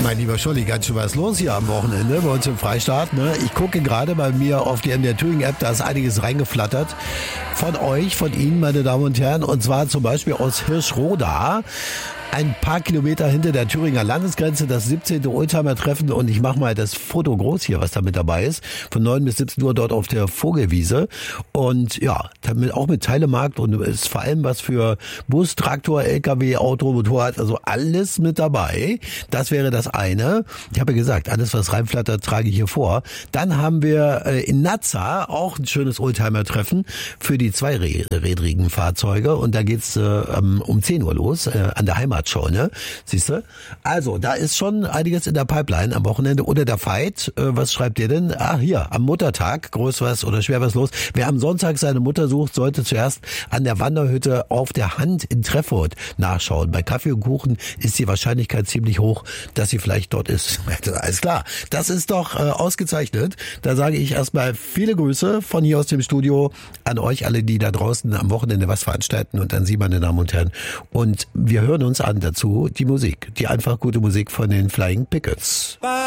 Mein lieber Scholli, ganz schön was los hier am Wochenende bei uns im Freistaat. Ne? Ich gucke gerade bei mir auf die MDR Thüringen-App, da ist einiges reingeflattert. Von euch, von Ihnen, meine Damen und Herren. Und zwar zum Beispiel aus Hirschroda. Ein paar Kilometer hinter der Thüringer Landesgrenze, das 17. Oldtimer-Treffen. Und ich mache mal das Foto groß hier, was da mit dabei ist. Von 9 bis 17 Uhr dort auf der Vogelwiese. Und ja, damit auch mit Teilemarkt und ist vor allem was für Bus, Traktor, LKW, Auto, Motorrad, also alles mit dabei. Das wäre das eine. Ich habe ja gesagt, alles was reinflattert, trage ich hier vor. Dann haben wir in Nazza auch ein schönes Oldtimer-Treffen für die zweirädrigen Fahrzeuge. Und da geht's um 10 Uhr los, an der Heimatshow, ne? Siehst du? Also, da ist schon einiges in der Pipeline am Wochenende. Oder der Veit, was schreibt ihr denn? Ah, hier, am Muttertag, groß was oder schwer was los. Wer am Sonntag seine Mutter sucht, sollte zuerst an der Wanderhütte auf der Hand in Treffurt nachschauen. Bei Kaffee und Kuchen ist die Wahrscheinlichkeit ziemlich hoch, dass sie vielleicht dort ist. Alles klar. Das ist doch ausgezeichnet. Da sage ich erstmal viele Grüße von hier aus dem Studio an euch alle, die da draußen am Wochenende was veranstalten und an Sie, meine Damen und Herren. Und wir hören uns an dazu die Musik, die einfach gute Musik von den Flying Pickets.